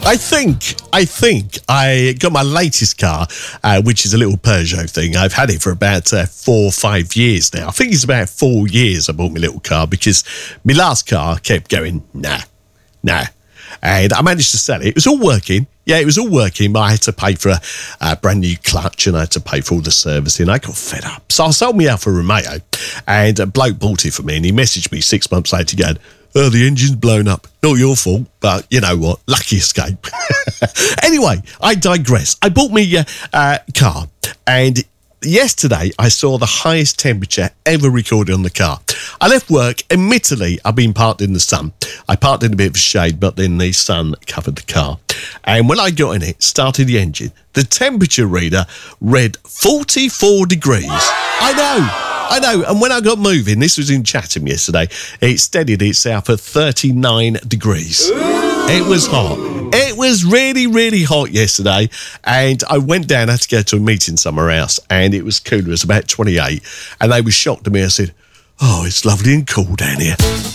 I think I got my latest car, which is a little Peugeot thing. I've had it for about 4 or 5 years now. I think it's about 4 years I bought my little car because my last car kept going, nah. And I managed to sell it. It was all working. Yeah, it was all working, but I had to pay for a brand new clutch and I had to pay for all the servicing. I got fed up. So I sold me Alfa Romeo and a bloke bought it for me and he messaged me 6 months later going, "Oh, the engine's blown up. Not your fault, but you know what? Lucky escape." Anyway, I digress. I bought me a car and yesterday I saw the highest temperature ever recorded on the car. I left work. Admittedly, I've been parked in the sun. I parked in a bit of shade, but then the sun covered the car. And when I got in it, started the engine, the temperature reader read 44 degrees. I know. And when I got moving, this was in Chatham yesterday, it steadied itself at 39 degrees. It was hot. It was really, really hot yesterday. And I went down, I had to go to a meeting somewhere else, and it was cooler. It was about 28. And they were shocked at me. I said, "Oh, it's lovely and cool down here."